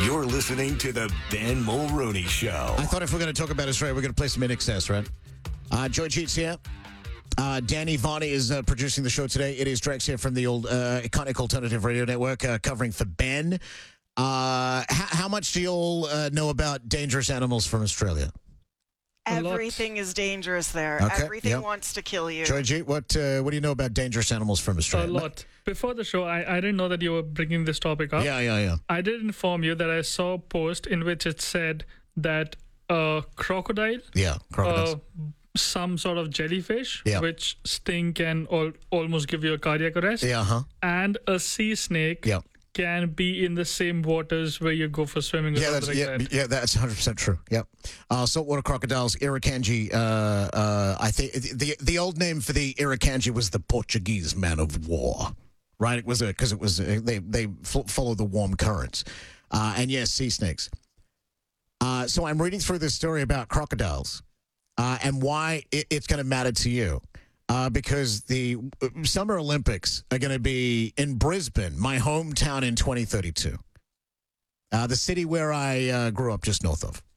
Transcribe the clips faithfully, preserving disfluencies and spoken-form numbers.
You're listening to the Ben Mulroney Show. I thought if we're going to talk about Australia, we're going to play some In Excess, right? Uh, George Heats here. Uh, Danny Varney is uh, producing the show today. It is Drex here from the old uh, iconic alternative radio network uh, covering for Ben. Uh, h- how much do you all uh, know about dangerous animals from Australia? Everything is dangerous there. Okay, Everything yep. wants to kill you. Georgie, what uh, what do you know about dangerous animals from A Australia? lot. Before the show, I, I didn't know that you were bringing this topic up. Yeah, yeah, yeah. I did inform you that I saw a post in which it said that a crocodile, Yeah, crocodiles. uh, some sort of jellyfish, Yeah. which sting can al- almost give you a cardiac arrest, yeah, huh? and a sea snake Yeah. can be in the same waters where you go for swimming. or Yeah, that's something yeah, like that. yeah, that's one hundred percent true. Yep. Uh, saltwater crocodiles, Irukandji. Uh, uh, I think the the old name for the Irukandji was the Portuguese man of war, right? It was because it was uh, they they f- follow the warm currents, uh, and yes, sea snakes. Uh, so I'm reading through this story about crocodiles uh, and why it, it's going to matter to you. Uh, because the uh, Summer Olympics are going to be in Brisbane, my hometown, in twenty thirty-two. Uh, the city where I uh, grew up just north of.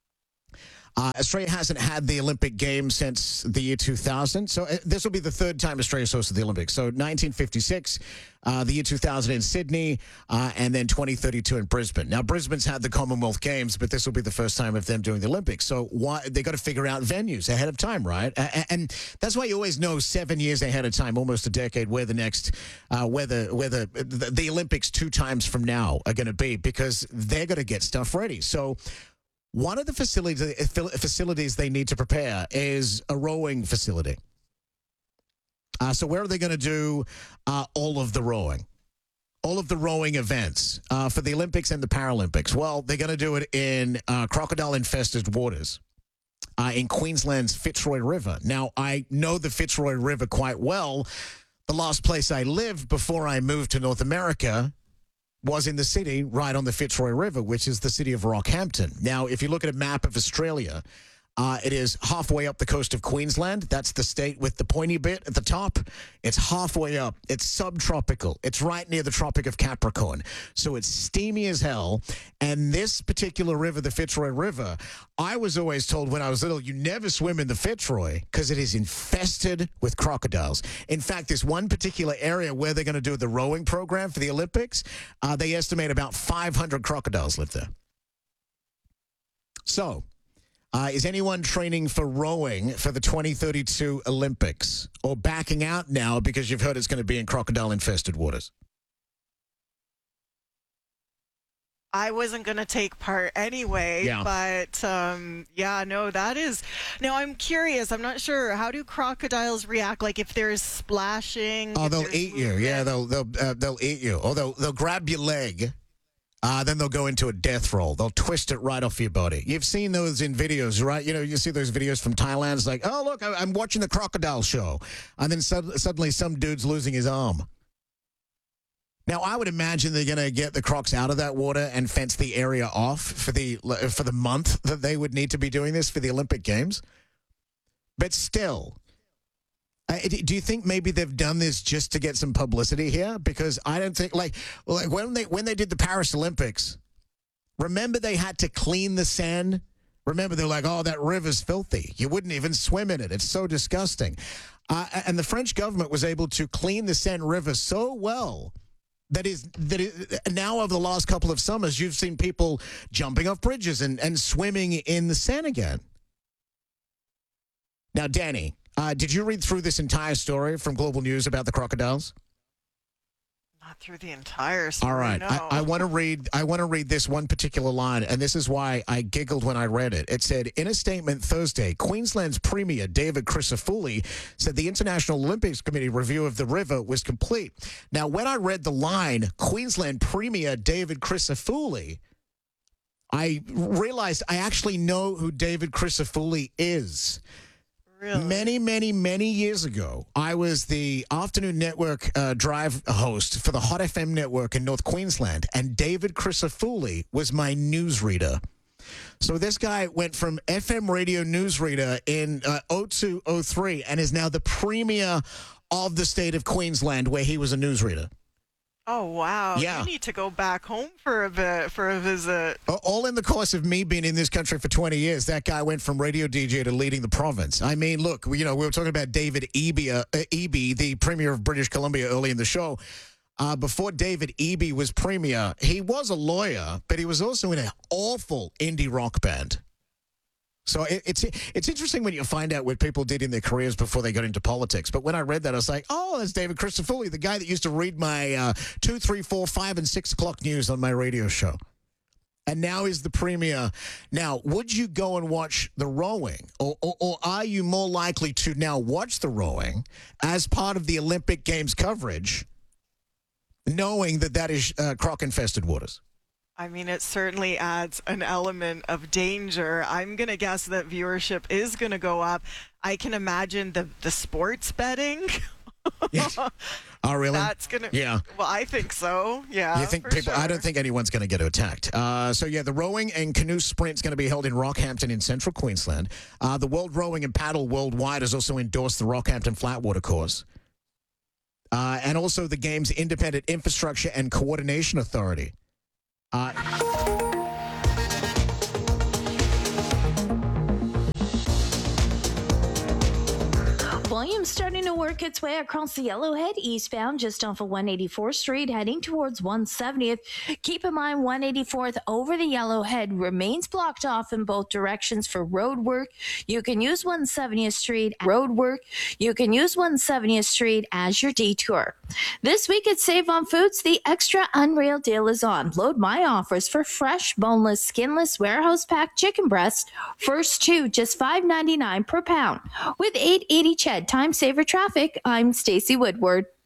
Uh, Australia hasn't had the Olympic Games since the year two thousand. So uh, this will be the third time Australia's hosted the Olympics. So nineteen fifty-six, uh, the year two thousand in Sydney, uh, and then twenty thirty-two in Brisbane. Now, Brisbane's had the Commonwealth Games, but this will be the first time of them doing the Olympics. So why they got to figure out venues ahead of time, right? Uh, and that's why you always know seven years ahead of time, almost a decade, where the next, uh, where the where the, the the Olympics two times from now are going to be, because they're going to get stuff ready. So. One of the facilities facilities they need to prepare is a rowing facility. Uh, so where are they going to do uh, all of the rowing? All of the rowing events uh, for the Olympics and the Paralympics? Well, they're going to do it in uh, crocodile-infested waters uh, in Queensland's Fitzroy River. Now, I know the Fitzroy River quite well. The last place I lived before I moved to North America was in the city right on the Fitzroy River, which is the city of Rockhampton. Now, if you look at a map of Australia, uh, it is halfway up the coast of Queensland. That's the state with the pointy bit at the top. It's halfway up. It's subtropical. It's right near the Tropic of Capricorn. So it's steamy as hell. And this particular river, the Fitzroy River, I was always told when I was little, you never swim in the Fitzroy because it is infested with crocodiles. In fact, this one particular area where they're going to do the rowing program for the Olympics, uh, they estimate about five hundred crocodiles live there. So, Uh, is anyone training for rowing for the twenty thirty-two Olympics, or backing out now because you've heard it's going to be in crocodile-infested waters? I wasn't going to take part anyway, Yeah. but um, yeah, no, that is. Now, I'm curious. I'm not sure. How do crocodiles react? Like if there's splashing? Oh, if they'll there's eat you. movement? Yeah, they'll they'll uh, they'll eat you. Or they'll they'll grab your leg. Uh, then they'll go into a death roll. They'll twist it right off your body. You've seen those in videos, right? You know, you see those videos from Thailand. It's like, oh, look, I, I'm watching the crocodile show. And then sud- suddenly some dude's losing his arm. Now, I would imagine they're going to get the crocs out of that water and fence the area off for the for the month that they would need to be doing this for the Olympic Games. But still, Uh, do you think maybe they've done this just to get some publicity here? Because I don't think, like, like when they when they did the Paris Olympics, remember they had to clean the sand? Remember, they're like, oh, that river's filthy. You wouldn't even swim in it. It's so disgusting. Uh, and the French government was able to clean the Seine River so well that is that is, now over the last couple of summers, you've seen people jumping off bridges and, and swimming in the Seine again. Now, Danny, Uh, did you read through this entire story from Global News about the crocodiles? Not through the entire story. All right, No. I, I want to read. I want to read this one particular line, and this is why I giggled when I read it. It said, "In a statement Thursday, Queensland's Premier David Crisafulli said the International Olympics Committee review of the river was complete." Now, when I read the line, Queensland Premier David Crisafulli, I realized I actually know who David Crisafulli is. Really? Many, many, many years ago, I was the afternoon network uh, drive host for the Hot F M network in North Queensland, and David Crisafulli was my newsreader. So this guy went from F M radio newsreader in uh, oh two oh three and is now the premier of the state of Queensland, where he was a newsreader. Oh wow! Yeah. You need to go back home for a bit for a visit. All in the course of me being in this country for twenty years, that guy went from radio D J to leading the province. I mean, look, you know, we were talking about David Eby, uh, Eby, the Premier of British Columbia, early in the show. Uh, before David Eby was Premier, he was a lawyer, but he was also in an awful indie rock band. So it, it's it's interesting when you find out what people did in their careers before they got into politics. But when I read that, I was like, oh, that's David Christofouli, the guy that used to read my uh, two, three, four, five, and six o'clock news on my radio show. And now he's the premier. Now, would you go and watch the rowing? Or, or, or are you more likely to now watch the rowing as part of the Olympic Games coverage, knowing that that is uh, croc-infested waters? I mean, it certainly adds an element of danger. I'm going to guess that viewership is going to go up. I can imagine the, the sports betting. Yes. Oh, really? That's going to... Yeah. Well, I think so. Yeah, You think for people? sure. I don't think anyone's going to get attacked. Uh, so yeah, the rowing and canoe sprint is going to be held in Rockhampton in central Queensland. Uh, the World Rowing and Paddle Worldwide has also endorsed the Rockhampton Flatwater course, uh, and also the game's Independent Infrastructure and Coordination Authority. Uh, Volume starting to work its way across the Yellowhead eastbound just off of one eighty-fourth Street heading towards one seventieth. Keep in mind one eighty-fourth over the Yellowhead remains blocked off in both directions for road work. You can use one seventieth Street road work. You can use one seventieth Street as your detour. This week at Save on Foods, the Extra Unreal deal is on. Load my offers for fresh, boneless, skinless, warehouse packed chicken breasts. First two just five ninety-nine per pound with eight eighty Ched Time Saver Traffic. I'm Stacey Woodward.